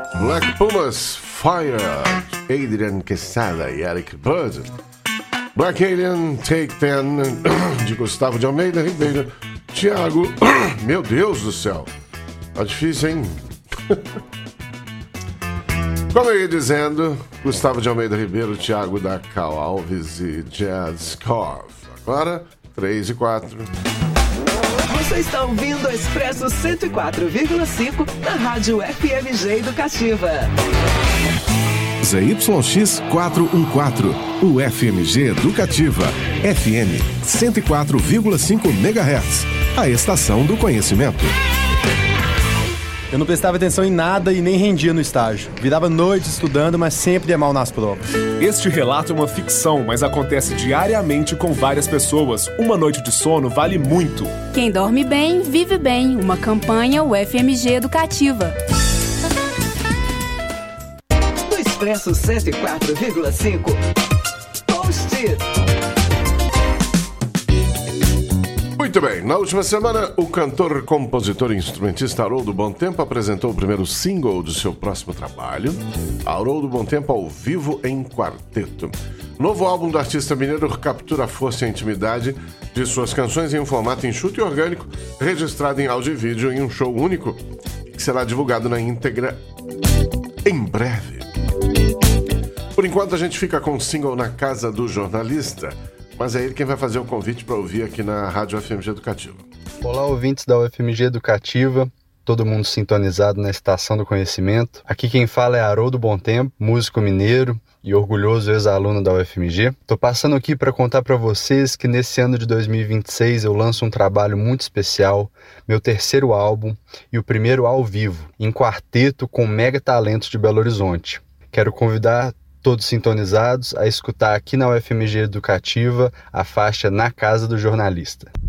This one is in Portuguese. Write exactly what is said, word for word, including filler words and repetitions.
Black Pumas, Fire, Adrian Quesada e Eric Bud. Black Alien, Take Ten, de Gustavo de Almeida Ribeiro. Thiago, meu Deus do céu, tá difícil, hein? Como eu ia dizendo, Gustavo de Almeida Ribeiro, Thiago da Cal Alves e Jazz Corv. Agora, três e quatro. Você está ouvindo o Expresso cento e quatro vírgula cinco na Rádio F M G Educativa. Z Y X quatrocentos e quatorze, o F M G Educativa, F M cento e quatro vírgula cinco megahertz, a estação do conhecimento. Eu não prestava atenção em nada e nem rendia no estágio. Virava noite estudando, mas sempre ia mal nas provas. Este relato é uma ficção, mas acontece diariamente com várias pessoas. Uma noite de sono vale muito. Quem dorme bem, vive bem. Uma campanha U F M G Educativa. No Expresso cento e quatro vírgula cinco, Post-it. Muito bem, na última semana, o cantor, compositor e instrumentista Haroldo Bom Tempo apresentou o primeiro single de seu próximo trabalho, Haroldo Bom Tempo ao vivo em quarteto. O novo álbum do artista mineiro captura a força e a intimidade de suas canções em um formato enxuto e orgânico, registrado em áudio e vídeo em um show único, que será divulgado na íntegra em breve. Por enquanto, a gente fica com o single Na Casa do Jornalista, mas é ele quem vai fazer o convite para ouvir aqui na Rádio F M G Educativa. Olá, ouvintes da U F M G Educativa, todo mundo sintonizado na Estação do Conhecimento. Aqui quem fala é Haroldo Bom Tempo, músico mineiro e orgulhoso ex-aluno da U F M G. Tô passando aqui para contar para vocês que nesse ano de dois mil e vinte e seis eu lanço um trabalho muito especial, meu terceiro álbum e o primeiro ao vivo, em quarteto com mega talentos de Belo Horizonte. Quero convidar todos sintonizados a escutar aqui na U F M G Educativa a faixa Na Casa do Jornalista.